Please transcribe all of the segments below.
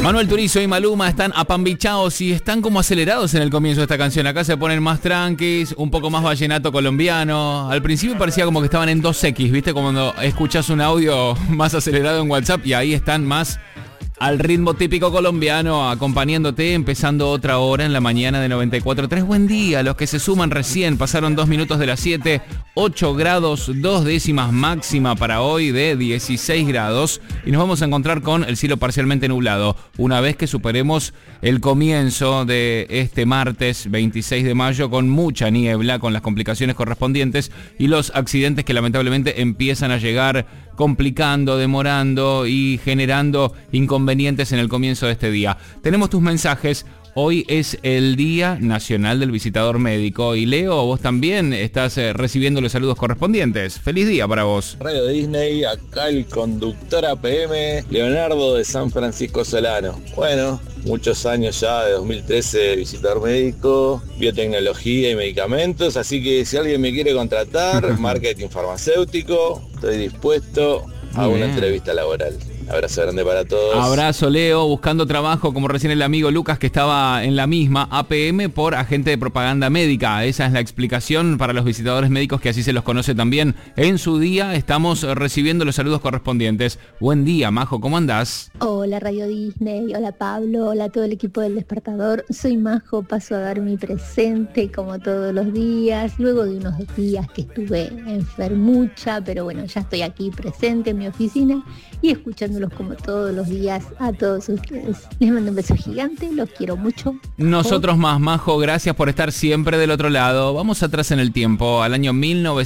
Manuel Turizo y Maluma están apambichados y están como acelerados en el comienzo de esta canción. Acá se ponen más tranquis, un poco más vallenato colombiano. Al principio parecía como que estaban en 2X, ¿viste? Como cuando escuchás un audio más acelerado en WhatsApp y ahí están más al ritmo típico colombiano, acompañándote, empezando otra hora en la mañana de 94.3. Buen día, los que se suman recién, pasaron 2 minutos de las 7, 8 grados, 2 décimas máxima para hoy de 16 grados. Y nos vamos a encontrar con el cielo parcialmente nublado, una vez que superemos el comienzo de este martes 26 de mayo con mucha niebla, con las complicaciones correspondientes y los accidentes que lamentablemente empiezan a llegar, complicando, demorando y generando inconvenientes en el comienzo de este día. Tenemos tus mensajes. Hoy es el Día Nacional del Visitador Médico. Y Leo, vos también estás recibiendo los saludos correspondientes. ¡Feliz día para vos! Radio Disney, acá el conductor APM, Leonardo de San Francisco Solano. Bueno, muchos años ya, de 2013, de visitador médico, biotecnología y medicamentos. Así que si alguien me quiere contratar, marketing farmacéutico, estoy dispuesto a una entrevista laboral. Abrazo grande para todos. Abrazo, Leo, buscando trabajo, como recién el amigo Lucas que estaba en la misma, APM por agente de propaganda médica. Esa es la explicación para los visitadores médicos, que así se los conoce también. En su día estamos recibiendo los saludos correspondientes. Buen día, Majo, ¿cómo andás? Hola Radio Disney, hola Pablo, hola todo el equipo del Despertador. Soy Majo, paso a dar mi presente como todos los días, luego de unos días que estuve enfermucha, pero bueno, ya estoy aquí presente en mi oficina y escuchándolos como todos los días a todos ustedes. Les mando un beso gigante, los quiero mucho. Nosotros más, Majo, gracias por estar siempre del otro lado. Vamos atrás en el tiempo, al año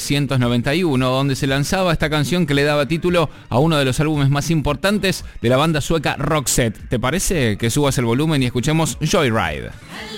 1991, donde se lanzaba esta canción que le daba título a uno de los álbumes más importantes de la banda sueca Roxette. ¿Te parece que subas el volumen y escuchemos Joyride?